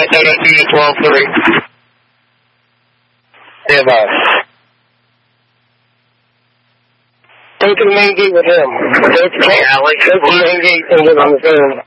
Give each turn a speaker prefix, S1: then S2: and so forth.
S1: 582-12-3. Stand by. Go to the main gate with him. Go to the main gate and get on the phone.